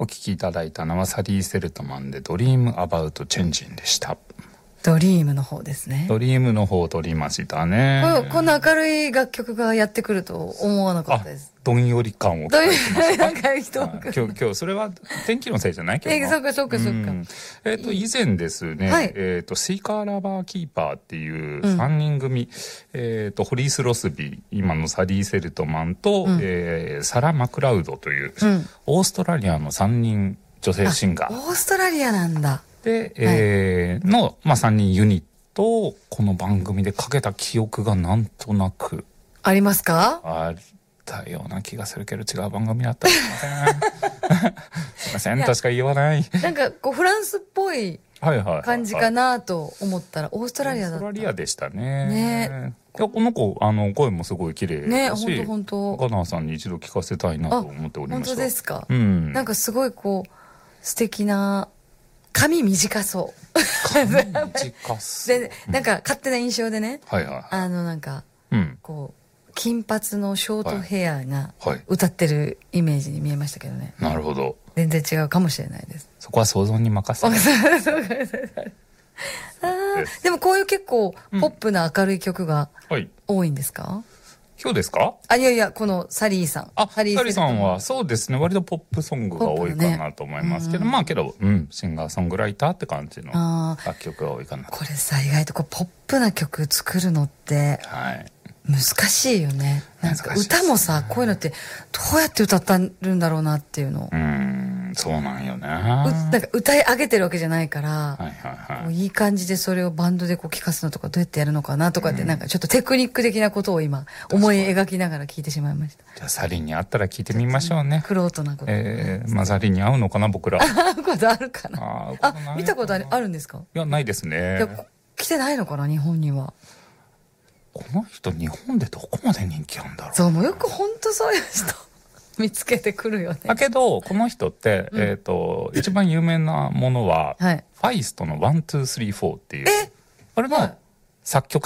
お聴きいただいたのはサリー・セルトマンでドリーム・アバウト・チェンジンでした。 ドリームの方ですね。 ドリームの方を取りましたね。 こんな明るい楽曲がやってくると思わなかったです。 どんより感をどんよりなんか人が今日それは天気のせいじゃない今日の。 そうか。 以前ですね、 はい、 シーカーラバーキーパーっていう3人組、ホリース・ロスビー、今のサリー・セルトマンと、サラ・マクラウドという、オーストラリアの3人女性シンガー。 オーストラリアなんだ。 で、の、3人ユニットをこの番組でかけた記憶がなんとなく。 ありますか？ あったような気がするけど違う番組だったらすいません。すいません、確か言わない。 なんかこうフランスっぽい感じかなと思ったらオーストラリアだった。 オーストラリアでしたね。いやこの子声もすごい綺麗だし、 本当ガナーさんに一度聞かせたいなと思っておりました。 本当ですか？ なんかすごいこう素敵な髪短そう。 髪短そう。 でなんか勝手な印象でね。なんかこう金髪のショートヘアが歌ってるイメージに見えましたけどね。 なるほど。 全然違うかもしれないです。 そこは想像に任せて。 でもこういう結構ポップな明るい曲が多いんですか？ 今日ですか？ いやこのサリーさん。 サリーさんはそうですね、割とポップソングが多いかなと思いますけど、けどシンガーソングライターって感じの楽曲が多いかな。 これさ、意外とこうポップな曲作るのって難しいよね。なんか歌もさ、こういうのってどうやって歌ってるんだろうなっていうの。 そうなんよね。 なんか歌い上げてるわけじゃないから、いい感じでそれをバンドでこう聴かすのとかどうやってやるのかなとかって、なんかちょっとテクニック的なことを今思い描きながら聞いてしまいました。 じゃあサリーに会ったら聞いてみましょうね。 玄人なこと。 サリーに会うのかな僕ら。 会うことあるかな。見たことあるんですか？ いや、ないですね。 来てないのかな日本には。 この人日本でどこまで人気あるんだろう。 そう、もうよく本当そういう人見つけてくるよね。 だけどこの人って、一番有名なものは、ファイストの1、2、3、4っていうあれの作曲